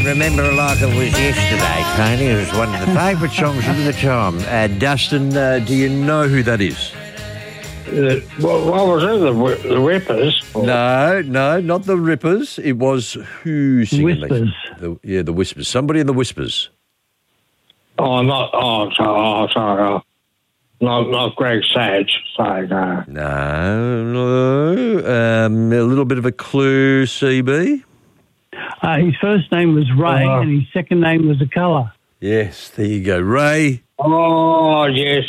remember it like it was yesterday, Tony. It was one of the favourite songs of the time. Dustin, do you know who that is? What was it? The Rippers? No, not the Rippers. It was who singing Whispers. The Whispers. Somebody in the Whispers. Sorry. Not Greg Sage. Sorry, no. No. A little bit of a clue, CB. His first name was Ray and his second name was a colour. Yes, there you go. Ray. Oh, yes.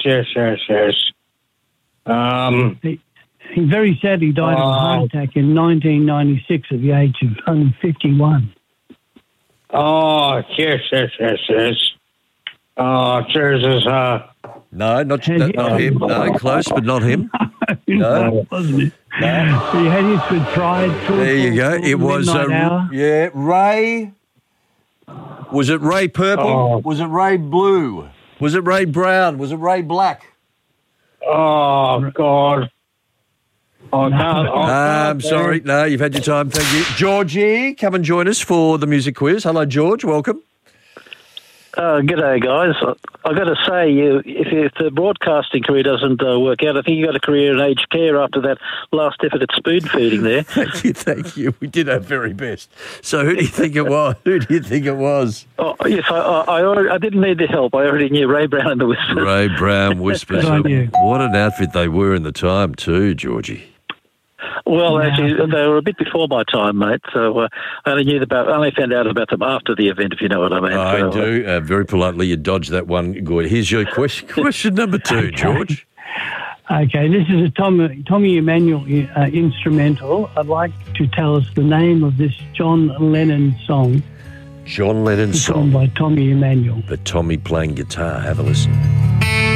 He very sadly died of a heart attack in 1996 at the age of 51. Oh, yes. Oh, Jesus. No, not him. No, close, but not him. No, wasn't it? No. He had his with Pride. There you go. It was, Ray. Was it Ray Purple? Oh. Was it Ray Blue? Was it Ray Brown? Was it Ray Black? Oh, God. I'm sorry. No, you've had your time. Thank you. Georgie, come and join us for the music quiz. Hello, George. Welcome. G'day, guys. I've got to say, if the broadcasting career doesn't work out, I think you got a career in aged care after that last effort at spoon feeding there. Thank you. We did our very best. So who do you think it was? Oh, yes, I didn't need the help. I already knew Ray Brown and the Whispers. Ray Brown Whispers. Good on you. What an outfit they were in the time too, Georgie. Well, actually, they were a bit before my time, mate. So I only found out about them after the event, if you know what I mean. I do. Very politely, you dodged that one. Good. Here's your question number 2, George. Okay, this is a Tommy Emmanuel instrumental. I'd like to tell us the name of this John Lennon song. John Lennon song. By Tommy Emmanuel. But Tommy playing guitar. Have a listen.